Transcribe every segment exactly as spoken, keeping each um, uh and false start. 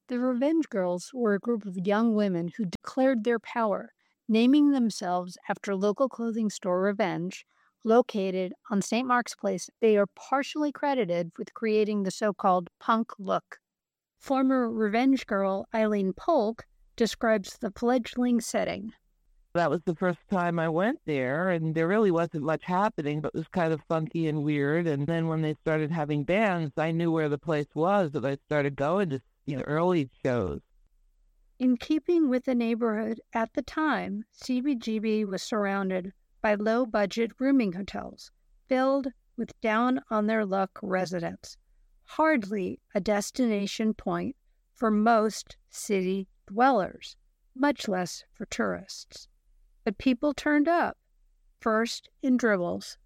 The Revenge Girls were a group of young women who declared their power, naming themselves after local clothing store Revenge, located on Saint Mark's Place. They are partially credited with creating the so-called punk look. Former Revenge Girl Eileen Polk describes the fledgling setting. That was the first time I went there, and there really wasn't much happening, but it was kind of funky and weird. And then when they started having bands, I knew where the place was, and I started going to see the early shows. In keeping with the neighborhood at the time, C B G B was surrounded by low-budget rooming hotels filled with down-on-their-luck residents, hardly a destination point for most city dwellers, much less for tourists. But people turned up, first in dribbles.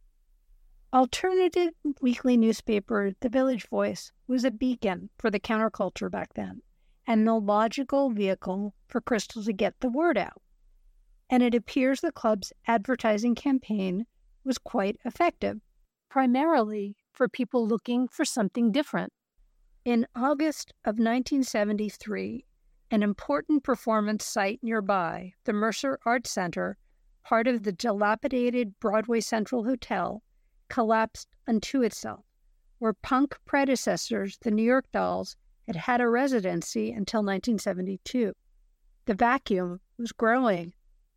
Alternative weekly newspaper The Village Voice was a beacon for the counterculture back then, and the logical vehicle for Crystal to get the word out. And it appears the club's advertising campaign was quite effective, primarily for people looking for something different. In August of nineteen seventy-three, an important performance site nearby, the Mercer Arts Center, part of the dilapidated Broadway Central Hotel, collapsed unto itself, where punk predecessors, the New York Dolls, had had a residency until nineteen seventy-two. The vacuum was growing.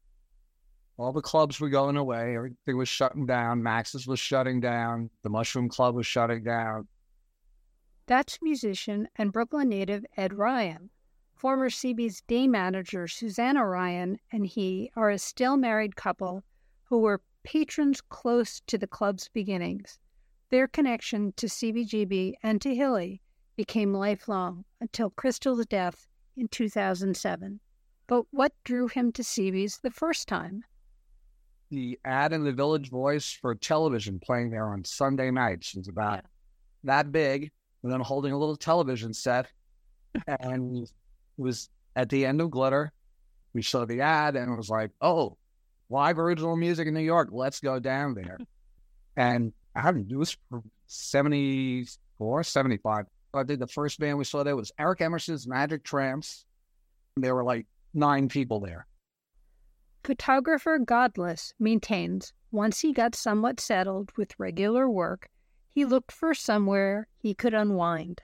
All the clubs were going away. Everything was shutting down. Max's was shutting down. The Mushroom Club was shutting down. That's musician and Brooklyn native Ed Ryan. Former C B's day manager Susanna Ryan and he are a still married couple who were patrons close to the club's beginnings. Their connection to C B G B and to Hilly became lifelong until Crystal's death in two thousand seven. But what drew him to C B's the first time? The ad in the Village Voice for television playing there on Sunday nights was about yeah. that big, and then holding a little television set, and it was at the end of Glitter. We saw the ad, and it was like, oh, live original music in New York. Let's go down there. And I haven't do this for seventy-four, seventy-five. I think the first band we saw there was Eric Emerson's Magic Tramps. There were like nine people there. Photographer Godless maintains once he got somewhat settled with regular work, he looked for somewhere he could unwind.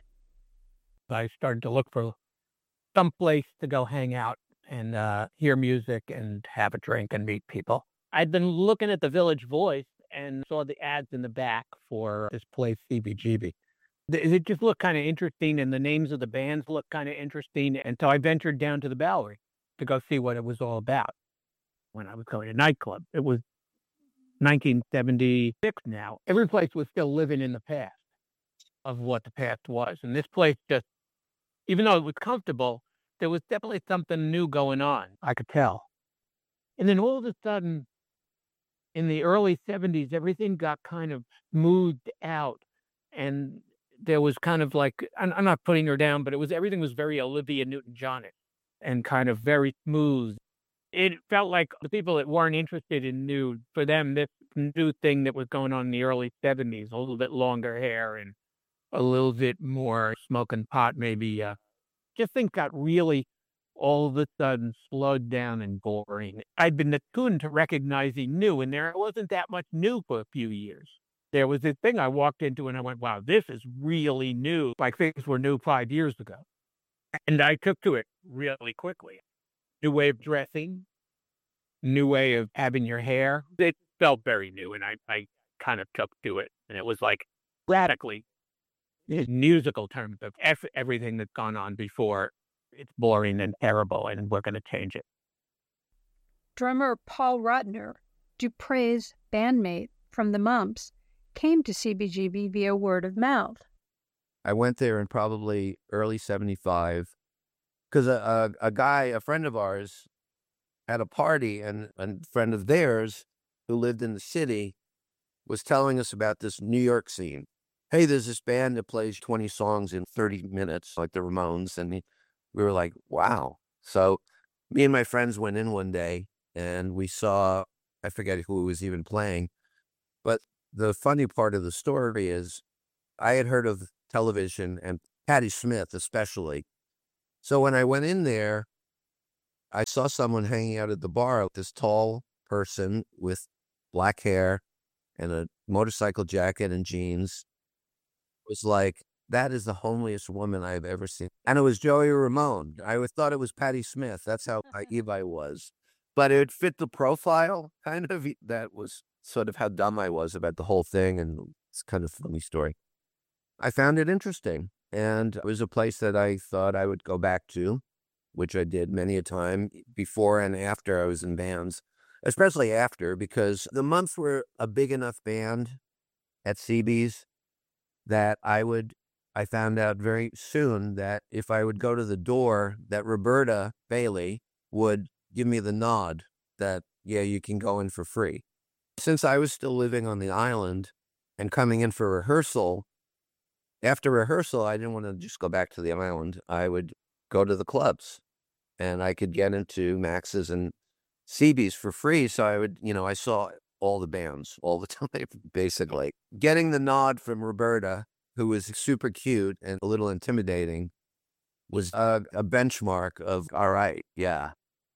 I started to look for some place to go hang out and uh, hear music and have a drink and meet people. I'd been looking at the Village Voice and saw the ads in the back for this place, C B G B. It just looked kind of interesting, and the names of the bands looked kind of interesting. And so I ventured down to the Bowery to go see what it was all about. When I was going to nightclub, it was nineteen seventy-six now. Every place was still living in the past of what the past was. And this place just, even though it was comfortable, there was definitely something new going on. I could tell. And then all of a sudden, in the early seventies, everything got kind of smoothed out. And there was kind of like, I'm, I'm not putting her down, but it was, everything was very Olivia Newton-John and kind of very smooth. It felt like the people that weren't interested in nude, for them, this new thing that was going on in the early seventies, a little bit longer hair and a little bit more smoking pot, maybe, uh, just things got really all of a sudden slowed down and boring. I'd been attuned to recognizing new, and there wasn't that much new for a few years. There was this thing I walked into and I went, wow, this is really new, like things were new five years ago. And I took to it really quickly. New way of dressing, new way of having your hair. It felt very new, and I, I kind of took to it. And it was like radically, in musical terms, of eff- everything that's gone on before. It's boring and terrible, and we're going to change it. Drummer Paul Rotner, Dupre's bandmate from the Mumps, came to C B G B via word of mouth. I went there in probably early seventy-five. Because a, a, a guy, a friend of ours, had a party, and a friend of theirs who lived in the city was telling us about this New York scene. Hey, there's this band that plays twenty songs in thirty minutes, like the Ramones. And he, we were like, wow. So me and my friends went in one day, and we saw, I forget who was even playing. But the funny part of the story is I had heard of television, and Patti Smith especially. So when I went in there, I saw someone hanging out at the bar, this tall person with black hair and a motorcycle jacket and jeans. It was like, that is the homeliest woman I've ever seen. And it was Joey Ramone. I always thought it was Patti Smith. That's how naive I was. But it fit the profile, kind of. That was sort of how dumb I was about the whole thing, and it's kind of a funny story. I found it interesting, and it was a place that I thought I would go back to, which I did many a time before and after I was in bands, especially after, because the Months were a big enough band at C B's that I would, I found out very soon that if I would go to the door, that Roberta Bailey would give me the nod that, yeah, you can go in for free. Since I was still living on the island and coming in for rehearsal, after rehearsal, I didn't want to just go back to the island. I would go to the clubs, and I could get into Max's and C B's for free. So I would, you know, I saw all the bands all the time, basically. Getting the nod from Roberta, who was super cute and a little intimidating, was a, a benchmark of, all right, yeah.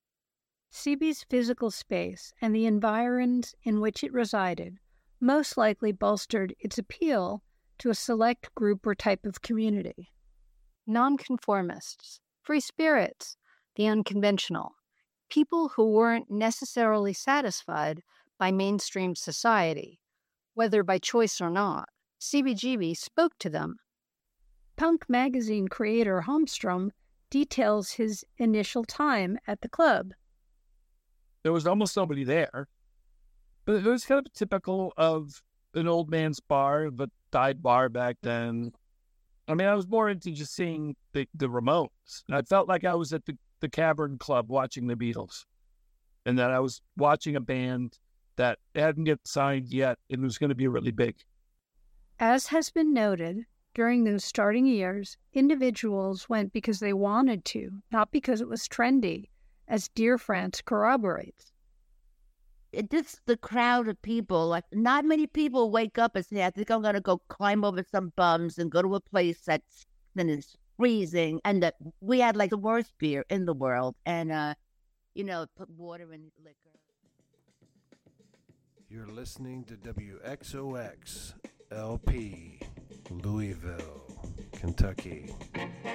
C B's physical space and the environs in which it resided most likely bolstered its appeal to a select group or type of community. Nonconformists, free spirits, the unconventional, people who weren't necessarily satisfied by mainstream society, whether by choice or not. C B G B spoke to them. Punk magazine creator Holmstrom details his initial time at the club. There was almost nobody there, but it was kind of typical of an old man's bar, the dive bar back then. I mean, I was more into just seeing the, the Ramones. I felt like I was at the, the Cavern Club watching the Beatles, and that I was watching a band that hadn't get signed yet and was going to be really big. As has been noted, during those starting years, individuals went because they wanted to, not because it was trendy, as Dear France corroborates. It just the crowd of people, like not many people wake up and say, I think I'm going to go climb over some bums and go to a place that's then is freezing. And that we had like the worst beer in the world and, uh, you know, put water in liquor. You're listening to W X O X L P, Louisville, Kentucky.